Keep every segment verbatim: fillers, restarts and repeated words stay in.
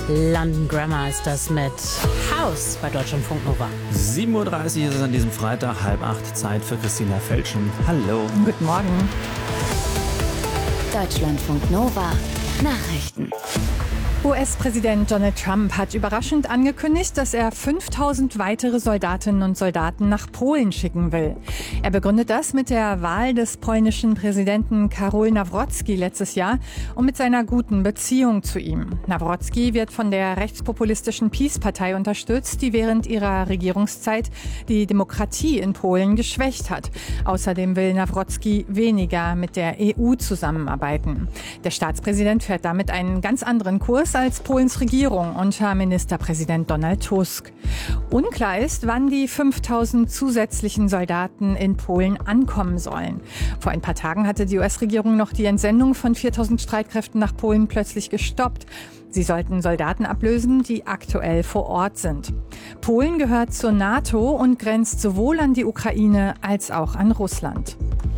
London Grammar ist das mit House bei Deutschlandfunk Nova. sieben Uhr dreißig ist es an diesem Freitag, halb acht, Zeit für Christina Felschen. Hallo. Guten Morgen. Deutschlandfunk Nova Nachrichten. U S-Präsident Donald Trump hat überraschend angekündigt, dass er fünftausend weitere Soldatinnen und Soldaten nach Polen schicken will. Er begründet das mit der Wahl des polnischen Präsidenten Karol Nawrocki letztes Jahr und mit seiner guten Beziehung zu ihm. Nawrocki wird von der rechtspopulistischen PiS-Partei unterstützt, die während ihrer Regierungszeit die Demokratie in Polen geschwächt hat. Außerdem will Nawrocki weniger mit der E U zusammenarbeiten. Der Staatspräsident fährt damit einen ganz anderen Kurs als Polens Regierung unter Ministerpräsident Donald Tusk. Unklar ist, wann die fünftausend zusätzlichen Soldaten in Polen ankommen sollen. Vor ein paar Tagen hatte die U S-Regierung noch die Entsendung von viertausend Streitkräften nach Polen plötzlich gestoppt. Sie sollten Soldaten ablösen, die aktuell vor Ort sind. Polen gehört zur NATO und grenzt sowohl an die Ukraine als auch an Russland.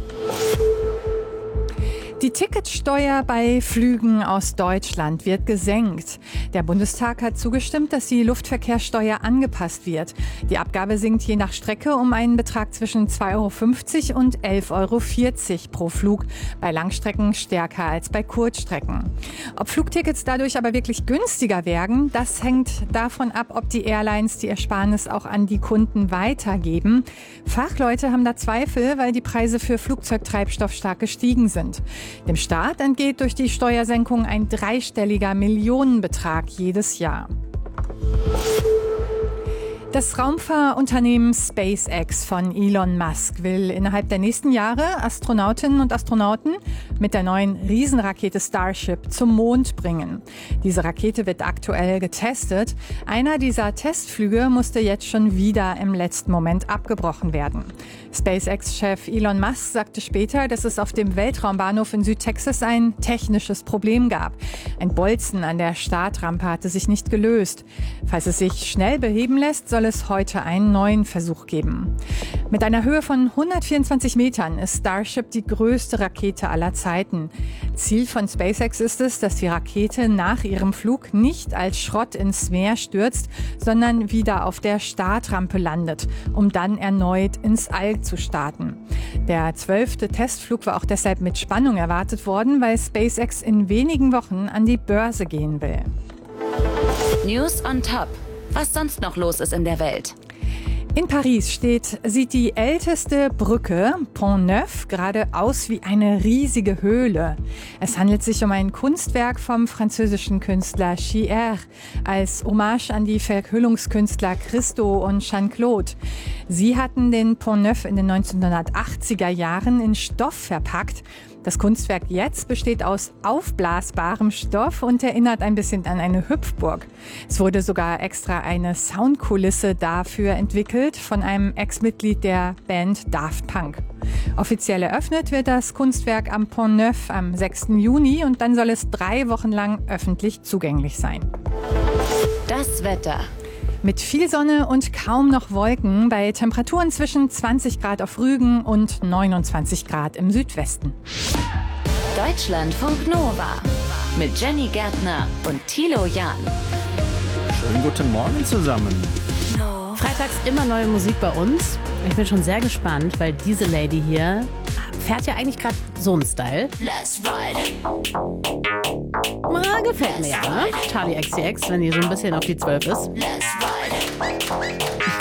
Die Ticketsteuer bei Flügen aus Deutschland wird gesenkt. Der Bundestag hat zugestimmt, dass die Luftverkehrssteuer angepasst wird. Die Abgabe sinkt je nach Strecke um einen Betrag zwischen zwei Euro fünfzig und elf Euro vierzig pro Flug. Bei Langstrecken stärker als bei Kurzstrecken. Ob Flugtickets dadurch aber wirklich günstiger werden, das hängt davon ab, ob die Airlines die Ersparnis auch an die Kunden weitergeben. Fachleute haben da Zweifel, weil die Preise für Flugzeugtreibstoff stark gestiegen sind. Dem Staat entgeht durch die Steuersenkung ein dreistelliger Millionenbetrag jedes Jahr. Das Raumfahrunternehmen SpaceX von Elon Musk will innerhalb der nächsten Jahre Astronautinnen und Astronauten mit der neuen Riesenrakete Starship zum Mond bringen. Diese Rakete wird aktuell getestet. Einer dieser Testflüge musste jetzt schon wieder im letzten Moment abgebrochen werden. SpaceX-Chef Elon Musk sagte später, dass es auf dem Weltraumbahnhof in Südtexas ein technisches Problem gab. Ein Bolzen an der Startrampe hatte sich nicht gelöst. Falls es sich schnell beheben lässt, soll es heute einen neuen Versuch geben. Mit einer Höhe von hundertvierundzwanzig Metern ist Starship die größte Rakete aller Zeiten. Ziel von SpaceX ist es, dass die Rakete nach ihrem Flug nicht als Schrott ins Meer stürzt, sondern wieder auf der Startrampe landet, um dann erneut ins All zu starten. Der zwölfte Testflug war auch deshalb mit Spannung erwartet worden, weil SpaceX in wenigen Wochen an die Börse gehen will. News on Top. Was sonst noch los ist in der Welt. In Paris steht, sieht die älteste Brücke, Pont Neuf, gerade aus wie eine riesige Höhle. Es handelt sich um ein Kunstwerk vom französischen Künstler Chier als Hommage an die Verhüllungskünstler Christo und Jeanne-Claude. Sie hatten den Pont Neuf in den neunzehnhundertachtziger Jahren in Stoff verpackt. Das Kunstwerk jetzt besteht aus aufblasbarem Stoff und erinnert ein bisschen an eine Hüpfburg. Es wurde sogar extra eine Soundkulisse dafür entwickelt von einem Ex-Mitglied der Band Daft Punk. Offiziell eröffnet wird das Kunstwerk am Pont Neuf am sechsten Juni und dann soll es drei Wochen lang öffentlich zugänglich sein. Das Wetter. Mit viel Sonne und kaum noch Wolken bei Temperaturen zwischen zwanzig Grad auf Rügen und neunundzwanzig Grad im Südwesten. Deutschlandfunk Nova mit Jenny Gärtner und Thilo Jahn. Schönen guten Morgen zusammen. Freitags immer neue Musik bei uns. Ich bin schon sehr gespannt, weil diese Lady hier fährt ja eigentlich gerade so einen Style. Let's ride. Ah, gefällt mir ja, ne? Charlie X C X, wenn die so ein bisschen auf die zwölf ist. Let's ride.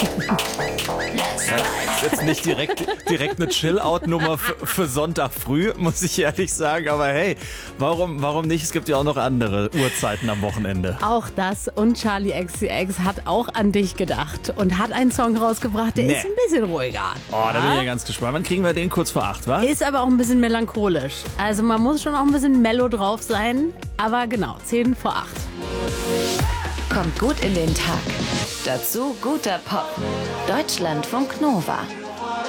Let's ride. Das ist jetzt nicht direkt, direkt eine Chill-Out-Nummer für, für Sonntag früh, muss ich ehrlich sagen. Aber hey, warum, warum nicht? Es gibt ja auch noch andere Uhrzeiten am Wochenende. Auch das und Charlie X C X hat auch an dich gedacht und hat einen Song rausgebracht, der Nee. ist ein bisschen ruhiger. Oh, da bin ich ja ganz gespannt. Wann kriegen wir den? Kurz vor acht, wa? Ist aber auch ein bisschen melancholisch. Also man muss schon auch ein bisschen mellow drauf sein. Aber genau, zehn vor acht. Kommt gut in den Tag. Dazu guter Pop. Deutschlandfunk Nova.